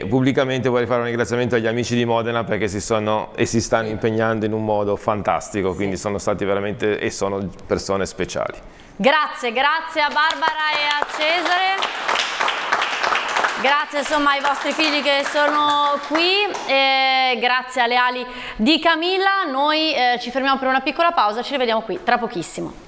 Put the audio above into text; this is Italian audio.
e pubblicamente vorrei fare un ringraziamento agli amici di Modena perché si stanno impegnando in un modo fantastico, quindi sono stati veramente e sono persone speciali. Grazie a Barbara e a Cesare. Grazie insomma ai vostri figli che sono qui, e grazie alle ali di Camilla. Noi ci fermiamo per una piccola pausa, ci rivediamo qui tra pochissimo.